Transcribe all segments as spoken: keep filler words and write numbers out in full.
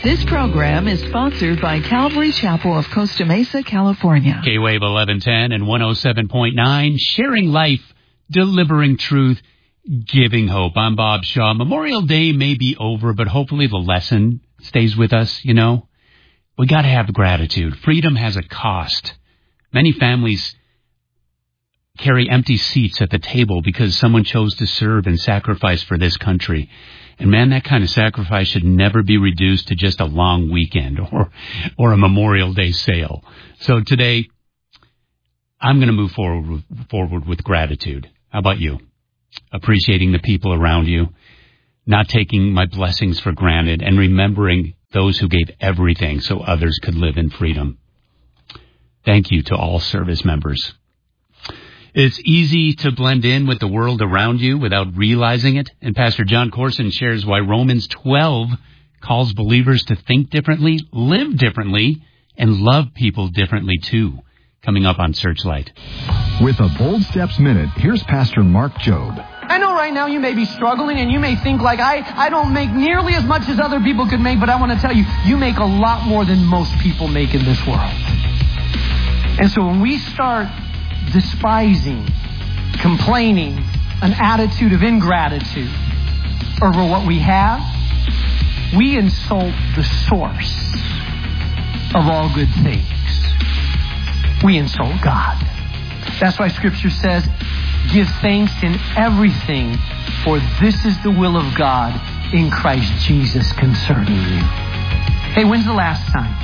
This program is sponsored by Calvary Chapel of Costa Mesa, California. K-Wave eleven ten and one oh seven point nine, sharing life, delivering truth, giving hope. I'm Bob Shaw. Memorial Day may be over, but hopefully the lesson stays with us, you know. We got to have gratitude. Freedom has a cost. Many families carry empty seats at the table because someone chose to serve and sacrifice for this country. And man, that kind of sacrifice should never be reduced to just a long weekend or or a Memorial Day sale. So today, I'm going to move forward with, forward with gratitude. How about you? Appreciating the people around you, not taking my blessings for granted, and remembering those who gave everything so others could live in freedom. Thank you to all service members. It's easy to blend in with the world around you without realizing it. And Pastor John Corson shares why Romans twelve calls believers to think differently, live differently, and love people differently too. Coming up on Searchlight. With a Bold Steps Minute, here's Pastor Mark Jobe. I know right now you may be struggling and you may think like, I, I don't make nearly as much as other people could make, but I want to tell you, you make a lot more than most people make in this world. And so when we start despising, complaining, an attitude of ingratitude over what we have, we insult the source of all good things. We insult God. That's why Scripture says, give thanks in everything, for this is the will of God in Christ Jesus concerning you. Hey, when's the last time?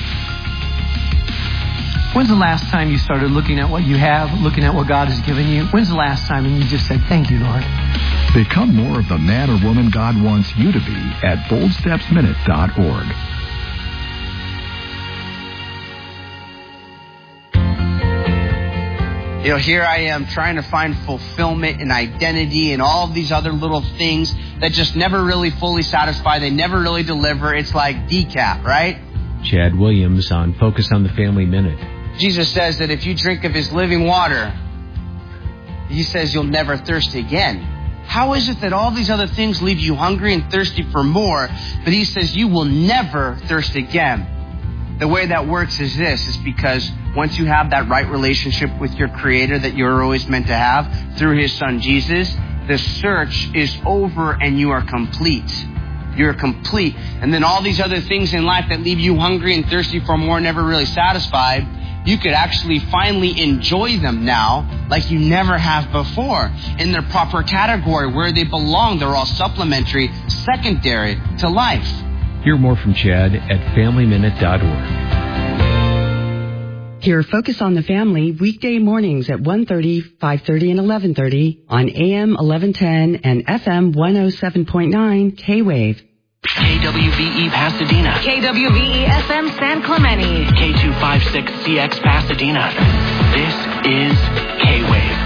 When's the last time you started looking at what you have, looking at what God has given you? When's the last time and you just said, thank you, Lord? Become more of the man or woman God wants you to be at bold steps minute dot org. You know, here I am trying to find fulfillment and identity and all of these other little things that just never really fully satisfy. They never really deliver. It's like decaf, right? Chad Williams on Focus on the Family Minute. Jesus says that if you drink of his living water, he says you'll never thirst again. How is it that all these other things leave you hungry and thirsty for more, but he says you will never thirst again? The way that works is this, is because once you have that right relationship with your Creator that you're always meant to have through his Son Jesus, the search is over and you are complete. You're complete. And then all these other things in life that leave you hungry and thirsty for more, never really satisfied, you could actually finally enjoy them now like you never have before in their proper category where they belong. They're all supplementary, secondary to life. Hear more from Chad at family minute dot org. Hear Focus on the Family weekday mornings at one thirty, five thirty, and eleven thirty on A M eleven ten and F M one oh seven point nine K-Wave. K W V E Pasadena. K W V E S M San Clemente. K two five six C X Pasadena. This is K-Wave.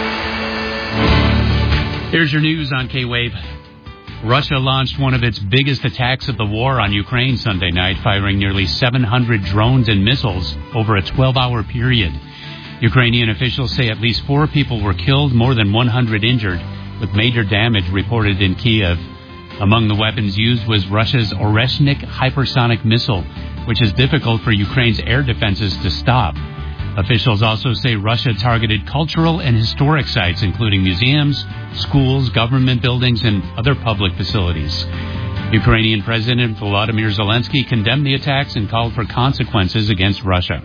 Here's your news on K-Wave. Russia launched one of its biggest attacks of the war on Ukraine Sunday night, firing nearly seven hundred drones and missiles over a twelve-hour period. Ukrainian officials say at least four people were killed, more than one hundred injured, with major damage reported in Kiev. Among the weapons used was Russia's Oreshnik hypersonic missile, which is difficult for Ukraine's air defenses to stop. Officials also say Russia targeted cultural and historic sites, including museums, schools, government buildings, and other public facilities. Ukrainian President Volodymyr Zelensky condemned the attacks and called for consequences against Russia.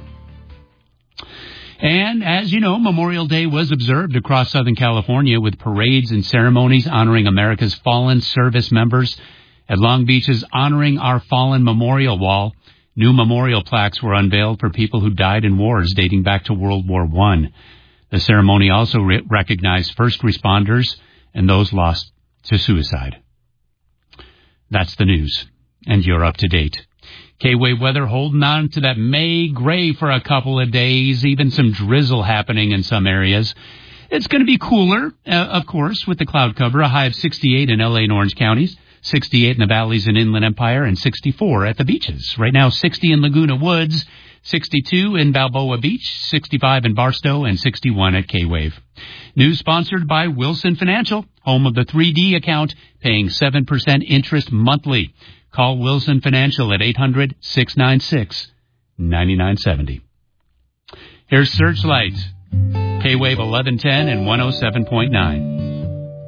And, as you know, Memorial Day was observed across Southern California with parades and ceremonies honoring America's fallen service members. At Long Beach's Honoring Our Fallen Memorial Wall, new memorial plaques were unveiled for people who died in wars dating back to World War One. The ceremony also re- recognized first responders and those lost to suicide. That's the news, and you're up to date. K-Wave weather holding on to that May gray for a couple of days, even some drizzle happening in some areas. It's going to be cooler, uh, of course, with the cloud cover, a high of sixty-eight in L A and Orange counties, sixty-eight in the valleys and Inland Empire, and sixty-four at the beaches. Right now, sixty in Laguna Woods, sixty-two in Balboa Beach, sixty-five in Barstow, and sixty-one at K-Wave. News sponsored by Wilson Financial, home of the three D account, paying seven percent interest monthly. Call Wilson Financial at eight hundred, six nine six, nine nine seven zero. Here's Searchlight, K-Wave eleven ten and one oh seven point nine.